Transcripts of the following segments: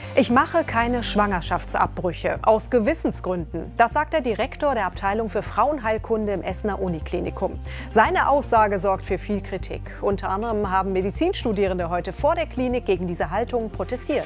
Ich mache keine Schwangerschaftsabbrüche aus Gewissensgründen. Das sagt der Direktor der Abteilung für Frauenheilkunde im Essener Uniklinikum. Seine Aussage sorgt für viel Kritik. Unter anderem haben Medizinstudierende heute vor der Klinik gegen diese Haltung protestiert.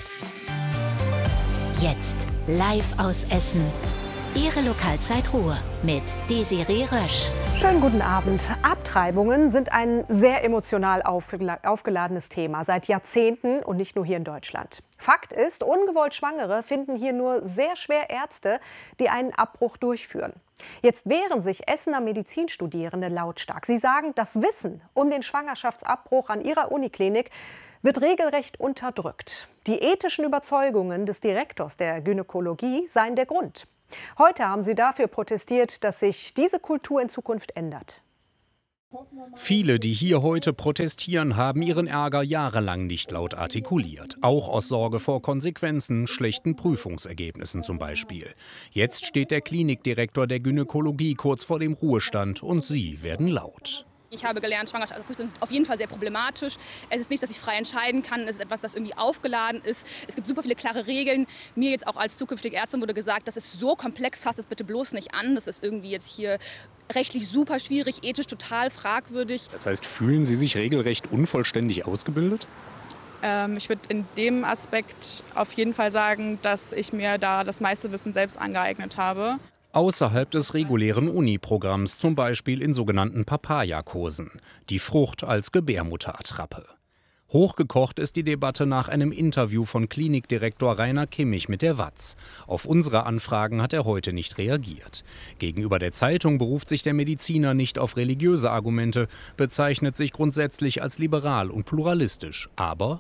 Jetzt live aus Essen. Ihre Lokalzeit Ruhr mit Desiree Rösch. Schönen guten Abend. Abtreibungen sind ein sehr emotional aufgeladenes Thema seit Jahrzehnten und nicht nur hier in Deutschland. Fakt ist, ungewollt Schwangere finden hier nur sehr schwer Ärzte, die einen Abbruch durchführen. Jetzt wehren sich Essener Medizinstudierende lautstark. Sie sagen, das Wissen um den Schwangerschaftsabbruch an ihrer Uniklinik wird regelrecht unterdrückt. Die ethischen Überzeugungen des Direktors der Gynäkologie seien der Grund. Heute haben sie dafür protestiert, dass sich diese Kultur in Zukunft ändert. Viele, die hier heute protestieren, haben ihren Ärger jahrelang nicht laut artikuliert. Auch aus Sorge vor Konsequenzen, schlechten Prüfungsergebnissen zum Beispiel. Jetzt steht der Klinikdirektor der Gynäkologie kurz vor dem Ruhestand und sie werden laut. Ich habe gelernt, Schwangerschaftsabbrüche sind auf jeden Fall sehr problematisch. Es ist nicht, dass ich frei entscheiden kann. Es ist etwas, was irgendwie aufgeladen ist. Es gibt super viele klare Regeln. Mir jetzt auch als zukünftige Ärztin wurde gesagt, das ist so komplex, fasst es bitte bloß nicht an. Das ist irgendwie jetzt hier rechtlich super schwierig, ethisch total fragwürdig. Das heißt, fühlen Sie sich regelrecht unvollständig ausgebildet? Ich würde in dem Aspekt auf jeden Fall sagen, dass ich mir da das meiste Wissen selbst angeeignet habe. Außerhalb des regulären Uni-Programms, zum Beispiel in sogenannten Papaya-Kursen. Die Frucht als Gebärmutterattrappe. Hochgekocht ist die Debatte nach einem Interview von Klinikdirektor Rainer Kimmich mit der WAZ. Auf unsere Anfragen hat er heute nicht reagiert. Gegenüber der Zeitung beruft sich der Mediziner nicht auf religiöse Argumente, bezeichnet sich grundsätzlich als liberal und pluralistisch. Aber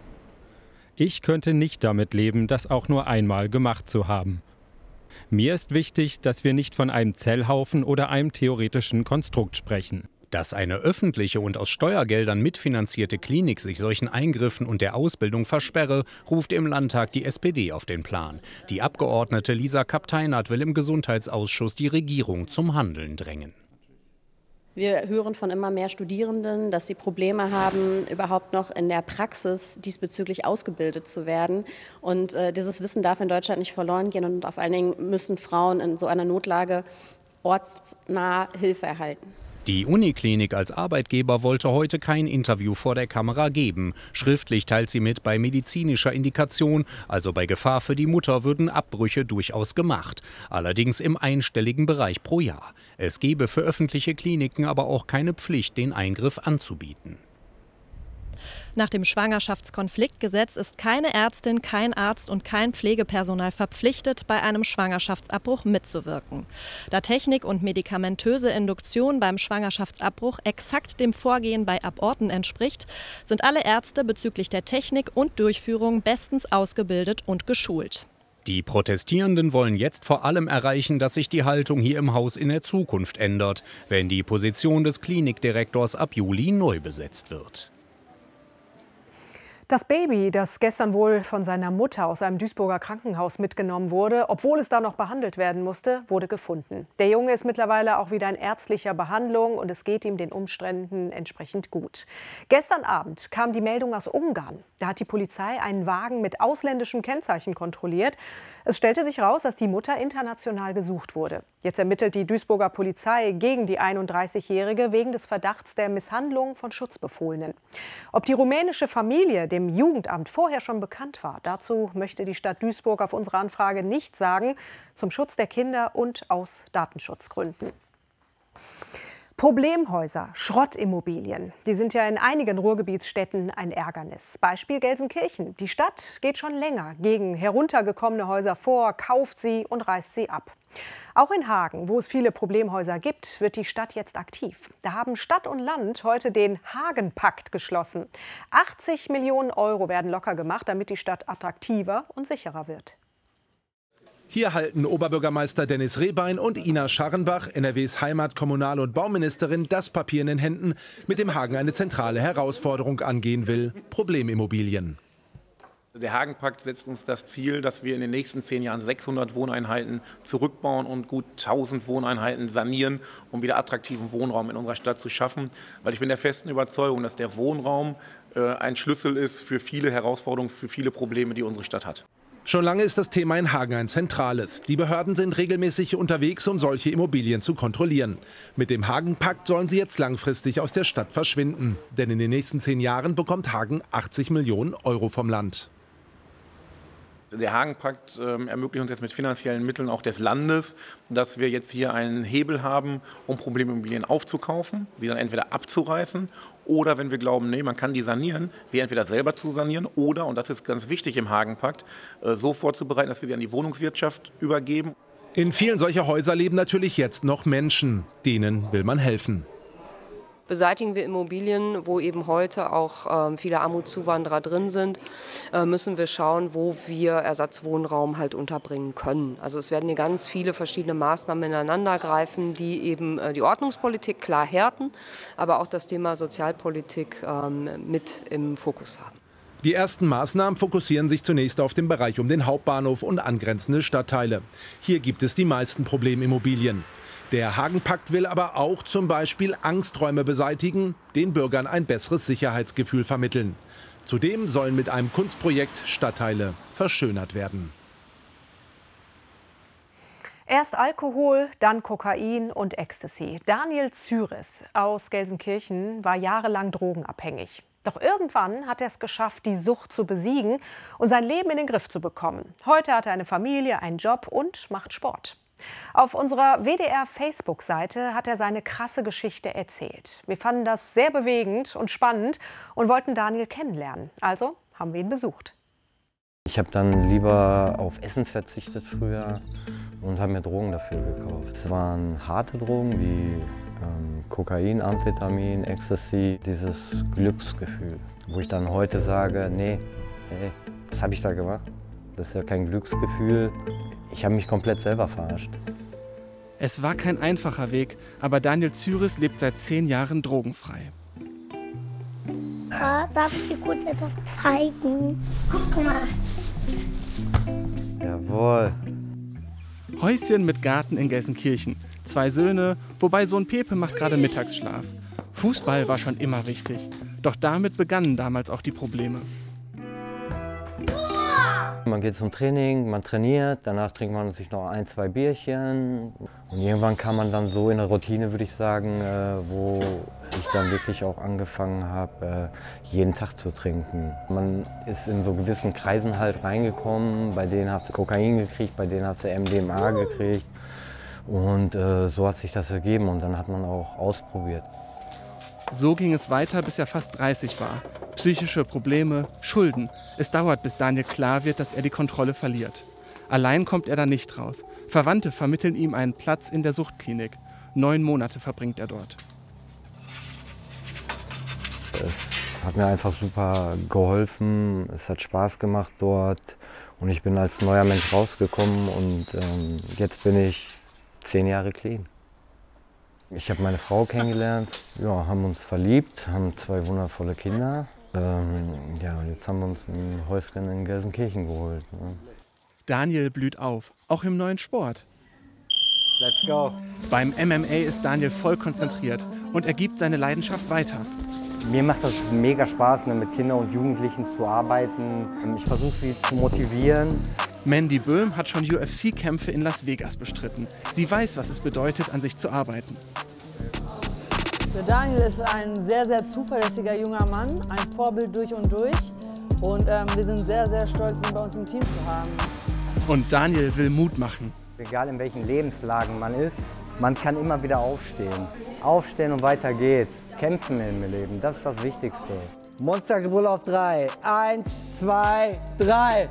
ich könnte nicht damit leben, das auch nur einmal gemacht zu haben. Mir ist wichtig, dass wir nicht von einem Zellhaufen oder einem theoretischen Konstrukt sprechen. Dass eine öffentliche und aus Steuergeldern mitfinanzierte Klinik sich solchen Eingriffen und der Ausbildung versperre, ruft im Landtag die SPD auf den Plan. Die Abgeordnete Lisa Kapteinert will im Gesundheitsausschuss die Regierung zum Handeln drängen. Wir hören von immer mehr Studierenden, dass sie Probleme haben, überhaupt noch in der Praxis diesbezüglich ausgebildet zu werden. Und dieses Wissen darf in Deutschland nicht verloren gehen. Und vor allen Dingen müssen Frauen in so einer Notlage ortsnah Hilfe erhalten. Die Uniklinik als Arbeitgeber wollte heute kein Interview vor der Kamera geben. Schriftlich teilt sie mit, bei medizinischer Indikation, also bei Gefahr für die Mutter, würden Abbrüche durchaus gemacht. Allerdings im einstelligen Bereich pro Jahr. Es gebe für öffentliche Kliniken aber auch keine Pflicht, den Eingriff anzubieten. Nach dem Schwangerschaftskonfliktgesetz ist keine Ärztin, kein Arzt und kein Pflegepersonal verpflichtet, bei einem Schwangerschaftsabbruch mitzuwirken. Da Technik und medikamentöse Induktion beim Schwangerschaftsabbruch exakt dem Vorgehen bei Aborten entspricht, sind alle Ärzte bezüglich der Technik und Durchführung bestens ausgebildet und geschult. Die Protestierenden wollen jetzt vor allem erreichen, dass sich die Haltung hier im Haus in der Zukunft ändert, wenn die Position des Klinikdirektors ab Juli neu besetzt wird. Das Baby, das gestern wohl von seiner Mutter aus einem Duisburger Krankenhaus mitgenommen wurde, obwohl es da noch behandelt werden musste, wurde gefunden. Der Junge ist mittlerweile auch wieder in ärztlicher Behandlung und es geht ihm den Umständen entsprechend gut. Gestern Abend kam die Meldung aus Ungarn. Da hat die Polizei einen Wagen mit ausländischem Kennzeichen kontrolliert. Es stellte sich raus, dass die Mutter international gesucht wurde. Jetzt ermittelt die Duisburger Polizei gegen die 31-Jährige wegen des Verdachts der Misshandlung von Schutzbefohlenen. Ob die rumänische Familie dem Jugendamt vorher schon bekannt war, dazu möchte die Stadt Duisburg auf unsere Anfrage nichts sagen, zum Schutz der Kinder und aus Datenschutzgründen. Problemhäuser, Schrottimmobilien, die sind ja in einigen Ruhrgebietsstädten ein Ärgernis. Beispiel Gelsenkirchen. Die Stadt geht schon länger gegen heruntergekommene Häuser vor, kauft sie und reißt sie ab. Auch in Hagen, wo es viele Problemhäuser gibt, wird die Stadt jetzt aktiv. Da haben Stadt und Land heute den Hagenpakt geschlossen. 80 Millionen Euro werden locker gemacht, damit die Stadt attraktiver und sicherer wird. Hier halten Oberbürgermeister Dennis Rehbein und Ina Scharrenbach, NRWs Heimat-, Kommunal- und Bauministerin, das Papier in den Händen, mit dem Hagen eine zentrale Herausforderung angehen will: Problemimmobilien. Der Hagenpakt setzt uns das Ziel, dass wir in den nächsten 10 Jahren 600 Wohneinheiten zurückbauen und gut 1000 Wohneinheiten sanieren, um wieder attraktiven Wohnraum in unserer Stadt zu schaffen. Weil ich bin der festen Überzeugung, dass der Wohnraum ein Schlüssel ist für viele Herausforderungen, für viele Probleme, die unsere Stadt hat. Schon lange ist das Thema in Hagen ein zentrales. Die Behörden sind regelmäßig unterwegs, um solche Immobilien zu kontrollieren. Mit dem Hagen-Pakt sollen sie jetzt langfristig aus der Stadt verschwinden. Denn in den nächsten 10 Jahren bekommt Hagen 80 Millionen Euro vom Land. Der Hagen-Pakt ermöglicht uns jetzt mit finanziellen Mitteln auch des Landes, dass wir jetzt hier einen Hebel haben, um Problemimmobilien aufzukaufen, sie dann entweder abzureißen oder, wenn wir glauben, nee, man kann die sanieren, sie entweder selber zu sanieren oder, und das ist ganz wichtig im Hagen-Pakt, so vorzubereiten, dass wir sie an die Wohnungswirtschaft übergeben. In vielen solcher Häuser leben natürlich jetzt noch Menschen. Denen will man helfen. Beseitigen wir Immobilien, wo eben heute auch viele Armutszuwanderer drin sind, müssen wir schauen, wo wir Ersatzwohnraum halt unterbringen können. Also es werden hier ganz viele verschiedene Maßnahmen ineinander greifen, die eben die Ordnungspolitik klar härten, aber auch das Thema Sozialpolitik mit im Fokus haben. Die ersten Maßnahmen fokussieren sich zunächst auf den Bereich um den Hauptbahnhof und angrenzende Stadtteile. Hier gibt es die meisten Problemimmobilien. Der Hagen-Pakt will aber auch zum Beispiel Angsträume beseitigen, den Bürgern ein besseres Sicherheitsgefühl vermitteln. Zudem sollen mit einem Kunstprojekt Stadtteile verschönert werden. Erst Alkohol, dann Kokain und Ecstasy. Daniel Zyris aus Gelsenkirchen war jahrelang drogenabhängig. Doch irgendwann hat er es geschafft, die Sucht zu besiegen und sein Leben in den Griff zu bekommen. Heute hat er eine Familie, einen Job und macht Sport. Auf unserer WDR-Facebook-Seite hat er seine krasse Geschichte erzählt. Wir fanden das sehr bewegend und spannend und wollten Daniel kennenlernen. Also haben wir ihn besucht. Ich habe dann lieber auf Essen verzichtet früher und habe mir Drogen dafür gekauft. Es waren harte Drogen wie Kokain, Amphetamin, Ecstasy, dieses Glücksgefühl. Wo ich dann heute sage, nee, hey, was habe ich da gemacht? Das ist ja kein Glücksgefühl. Ich habe mich komplett selber verarscht. Es war kein einfacher Weg, aber Daniel Zyris lebt seit 10 Jahren drogenfrei. Darf ich dir kurz etwas zeigen? Guck mal. Jawohl. Häuschen mit Garten in Gelsenkirchen. 2 Söhne, wobei Sohn Pepe macht gerade Mittagsschlaf. Fußball war schon immer wichtig. Doch damit begannen damals auch die Probleme. Man geht zum Training, man trainiert, danach trinkt man sich noch 1, 2 Bierchen. Und irgendwann kam man dann so in eine Routine, würde ich sagen, wo ich dann wirklich auch angefangen habe, jeden Tag zu trinken. Man ist in so gewissen Kreisen halt reingekommen, bei denen hast du Kokain gekriegt, bei denen hast du MDMA gekriegt. Und so hat sich das ergeben und dann hat man auch ausprobiert. So ging es weiter, bis er fast 30 war. Psychische Probleme, Schulden. Es dauert, bis Daniel klar wird, dass er die Kontrolle verliert. Allein kommt er da nicht raus. Verwandte vermitteln ihm einen Platz in der Suchtklinik. 9 Monate verbringt er dort. Es hat mir einfach super geholfen. Es hat Spaß gemacht dort. Und ich bin als neuer Mensch rausgekommen und jetzt bin ich 10 Jahre clean. Ich habe meine Frau kennengelernt, ja, haben uns verliebt, haben 2 wundervolle Kinder. Ja, und jetzt haben wir uns ein Häuschen in Gelsenkirchen geholt. Ne? Daniel blüht auf, auch im neuen Sport. Let's go! Beim MMA ist Daniel voll konzentriert und er gibt seine Leidenschaft weiter. Mir macht das mega Spaß, mit Kindern und Jugendlichen zu arbeiten. Ich versuche sie zu motivieren. Mandy Böhm hat schon UFC-Kämpfe in Las Vegas bestritten. Sie weiß, was es bedeutet, an sich zu arbeiten. Der Daniel ist ein sehr, sehr zuverlässiger junger Mann, ein Vorbild durch und durch. Und wir sind sehr, sehr stolz, ihn bei uns im Team zu haben. Und Daniel will Mut machen. Egal in welchen Lebenslagen man ist, man kann immer wieder aufstehen. Aufstehen und weiter geht's. Kämpfen im Leben, das ist das Wichtigste. Monstergebrüll auf 3. 1, 2, 3.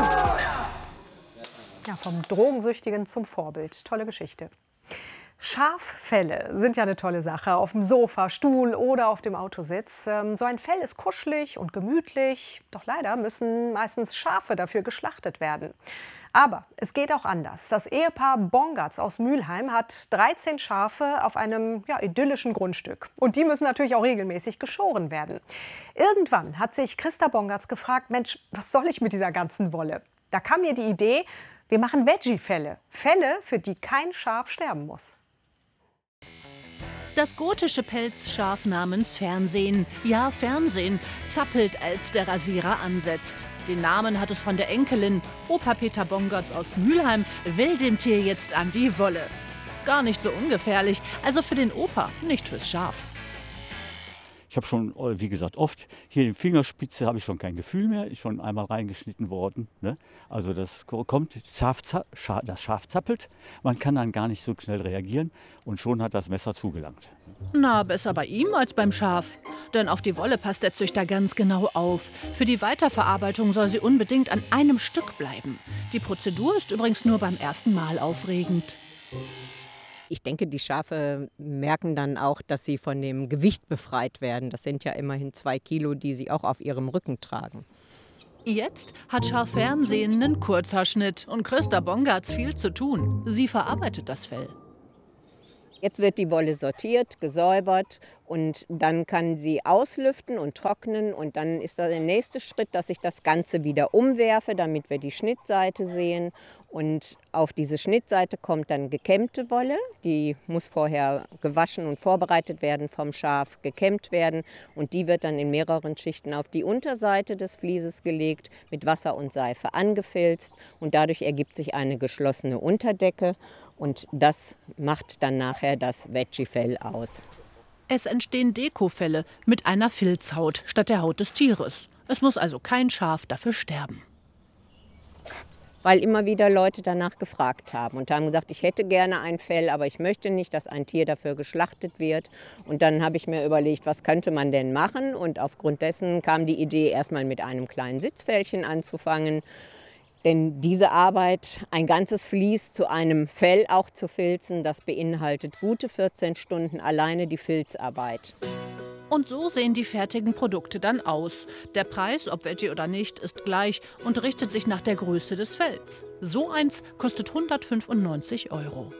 Ja, vom Drogensüchtigen zum Vorbild. Tolle Geschichte. Schaffelle sind ja eine tolle Sache. Auf dem Sofa, Stuhl oder auf dem Autositz. So ein Fell ist kuschelig und gemütlich. Doch leider müssen meistens Schafe dafür geschlachtet werden. Aber es geht auch anders. Das Ehepaar Bongatz aus Mülheim hat 13 Schafe auf einem idyllischen Grundstück. Und die müssen natürlich auch regelmäßig geschoren werden. Irgendwann hat sich Christa Bongatz gefragt, Mensch, was soll ich mit dieser ganzen Wolle? Da kam mir die Idee, wir machen Veggie-Felle. Felle, für die kein Schaf sterben muss. Das gotische Pelzschaf namens Fernsehen, ja Fernsehen, zappelt, als der Rasierer ansetzt. Den Namen hat es von der Enkelin. Opa Peter Bongertz aus Mülheim will dem Tier jetzt an die Wolle. Gar nicht so ungefährlich, also für den Opa, nicht fürs Schaf. Ich habe schon, wie gesagt, oft hier in Fingerspitze habe ich schon kein Gefühl mehr, ist schon einmal reingeschnitten worden. Ne? Also das kommt, das Schaf zappelt, man kann dann gar nicht so schnell reagieren und schon hat das Messer zugelangt. Na, besser bei ihm als beim Schaf. Denn auf die Wolle passt der Züchter ganz genau auf. Für die Weiterverarbeitung soll sie unbedingt an einem Stück bleiben. Die Prozedur ist übrigens nur beim ersten Mal aufregend. Ich denke, die Schafe merken dann auch, dass sie von dem Gewicht befreit werden. Das sind ja immerhin 2 Kilo, die sie auch auf ihrem Rücken tragen. Jetzt hat Schaf Fernsehen einen Kurzhaarschnitt und Christa Bongertz viel zu tun. Sie verarbeitet das Fell. Jetzt wird die Wolle sortiert, gesäubert und dann kann sie auslüften und trocknen. Und dann ist da der nächste Schritt, dass ich das Ganze wieder umwerfe, damit wir die Schnittseite sehen. Und auf diese Schnittseite kommt dann gekämmte Wolle. Die muss vorher gewaschen und vorbereitet werden vom Schaf, gekämmt werden. Und die wird dann in mehreren Schichten auf die Unterseite des Vlieses gelegt, mit Wasser und Seife angefilzt. Und dadurch ergibt sich eine geschlossene Unterdecke. Und das macht dann nachher das Veggie-Fell aus. Es entstehen Dekofelle mit einer Filzhaut statt der Haut des Tieres. Es muss also kein Schaf dafür sterben. Weil immer wieder Leute danach gefragt haben und haben gesagt, ich hätte gerne ein Fell, aber ich möchte nicht, dass ein Tier dafür geschlachtet wird. Und dann habe ich mir überlegt, was könnte man denn machen? Und aufgrund dessen kam die Idee, erstmal mit einem kleinen Sitzfellchen anzufangen. Denn diese Arbeit, ein ganzes Vlies zu einem Fell auch zu filzen, das beinhaltet gute 14 Stunden alleine die Filzarbeit. Und so sehen die fertigen Produkte dann aus. Der Preis, ob Veggie oder nicht, ist gleich und richtet sich nach der Größe des Fells. So eins kostet 195 €.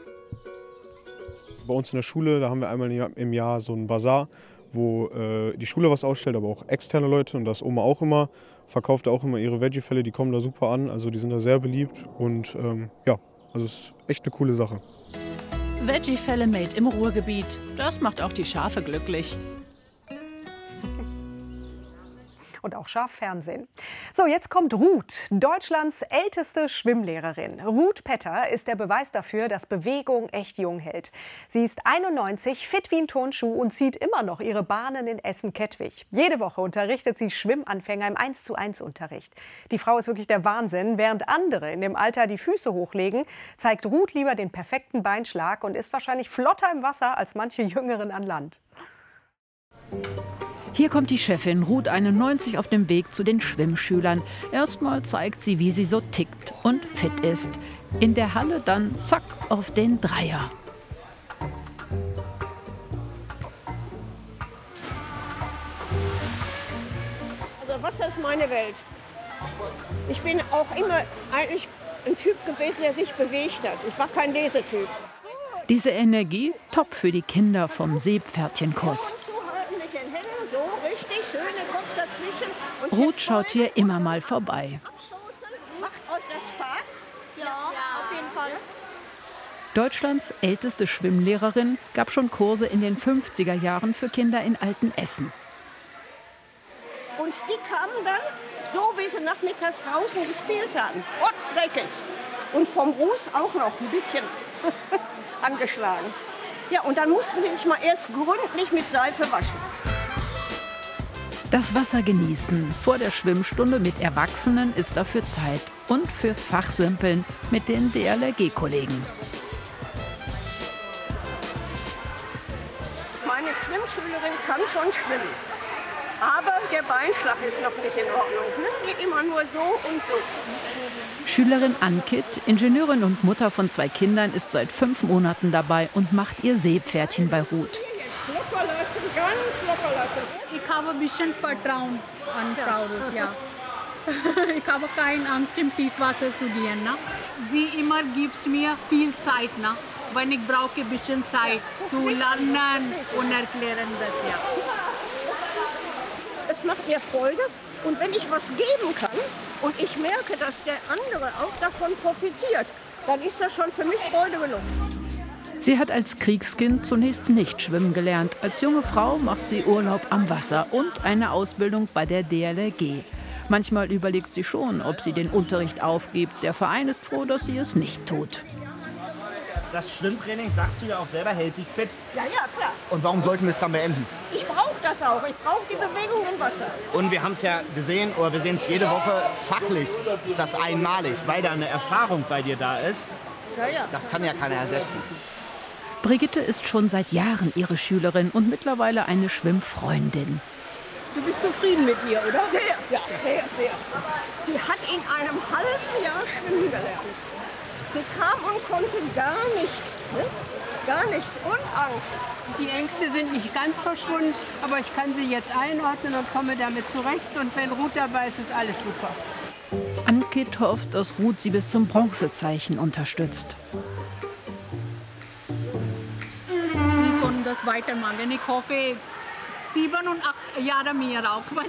Bei uns in der Schule, da haben wir einmal im Jahr so einen Bazar, wo die Schule was ausstellt, aber auch externe Leute. Und das Oma auch immer, verkauft auch immer ihre Veggie-Felle, die kommen da super an. Also die sind da sehr beliebt und ja, also es ist echt eine coole Sache. Veggie-Felle made im Ruhrgebiet. Das macht auch die Schafe glücklich. Und auch Schaffernsehen. So, jetzt kommt Ruth, Deutschlands älteste Schwimmlehrerin. Ruth Petter ist der Beweis dafür, dass Bewegung echt jung hält. Sie ist 91, fit wie ein Turnschuh und zieht immer noch ihre Bahnen in Essen-Kettwig. Jede Woche unterrichtet sie Schwimmanfänger im 1:1-Unterricht. Die Frau ist wirklich der Wahnsinn. Während andere in dem Alter die Füße hochlegen, zeigt Ruth lieber den perfekten Beinschlag und ist wahrscheinlich flotter im Wasser als manche Jüngeren an Land. Hier kommt die Chefin Ruth 91 auf dem Weg zu den Schwimmschülern. Erstmal zeigt sie, wie sie so tickt und fit ist. In der Halle dann zack auf den Dreier. Also Wasser ist meine Welt. Ich bin auch immer eigentlich ein Typ gewesen, der sich bewegt hat. Ich war kein Lesetyp. Diese Energie top für die Kinder vom Seepferdchenkurs. So, richtig, schöne Kopf dazwischen. Und Ruth schaut hier immer mal vorbei. Macht euch das Spaß? Ja, auf jeden Fall. Deutschlands älteste Schwimmlehrerin gab schon Kurse in den 50er Jahren für Kinder in Altenessen. Und die kamen dann, so wie sie nachmittags draußen gespielt haben. Und dreckig. Und vom Ruß auch noch ein bisschen angeschlagen. Ja, und dann mussten die sich mal erst gründlich mit Seife waschen. Das Wasser genießen. Vor der Schwimmstunde mit Erwachsenen ist dafür Zeit. Und fürs Fachsimpeln mit den DLRG-Kollegen. Meine Schwimmschülerin kann schon schwimmen. Aber der Beinschlag ist noch nicht in Ordnung. Ne? Geht immer nur so und so. Schülerin Ankit, Ingenieurin und Mutter von 2 Kindern, ist seit 5 Monaten dabei und macht ihr Seepferdchen bei Ruth. Locker lassen, ganz locker lassen. Ich habe ein bisschen Vertrauen an Frau Ruth, ja. Ich habe keine Angst, im Tiefwasser zu gehen. Ne? Sie immer gibt mir viel Zeit, ne? Wenn ich brauche ein bisschen Zeit zu lernen und erklären das, ja. Es macht ihr Freude und wenn ich was geben kann und ich merke, dass der andere auch davon profitiert, dann ist das schon für mich Freude genug. Sie hat als Kriegskind zunächst nicht schwimmen gelernt. Als junge Frau macht sie Urlaub am Wasser und eine Ausbildung bei der DLRG. Manchmal überlegt sie schon, ob sie den Unterricht aufgibt. Der Verein ist froh, dass sie es nicht tut. Das Schwimmtraining, sagst du ja auch selber, hält dich fit. Ja, klar. Und warum sollten wir es dann beenden? Ich brauche das auch. Ich brauche die Bewegung im Wasser. Und wir haben es ja gesehen, oder wir sehen es jede Woche, fachlich ist das einmalig, weil da eine Erfahrung bei dir da ist. Ja. Das kann ja keiner ersetzen. Brigitte ist schon seit Jahren ihre Schülerin und mittlerweile eine Schwimmfreundin. Du bist zufrieden mit ihr, oder? Sehr, ja, sehr. Sie hat in einem halben Jahr schwimmen gelernt. Sie kam und konnte gar nichts, ne? Gar nichts und Angst. Die Ängste sind nicht ganz verschwunden, aber ich kann sie jetzt einordnen und komme damit zurecht. Und wenn Ruth dabei ist, ist alles super. Ankit hofft, dass Ruth sie bis zum Bronzezeichen unterstützt. Sie können das weitermachen. Ich hoffe, 7 und 8 Jahre mehr auch, weil